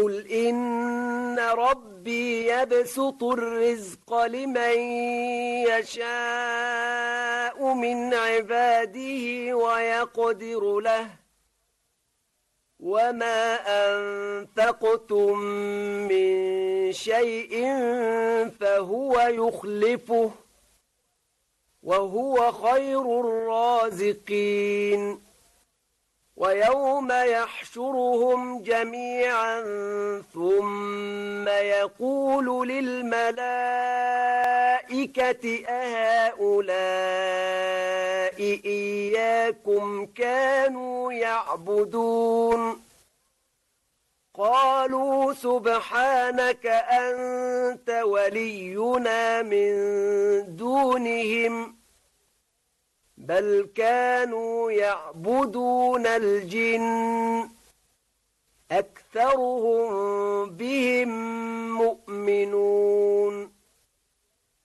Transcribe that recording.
قل إن ربي يبسط الرزق لمن يشاء من عباده ويقدر له وما أنفقتم من شيء فهو يخلفه وهو خير الرازقين ويوم يحشرهم جميعا ثم يقول للملائكة أهؤلاء إياكم كانوا يعبدون قالوا سبحانك أنت ولينا من دونهم بل كانوا يعبدون الجن أكثرهم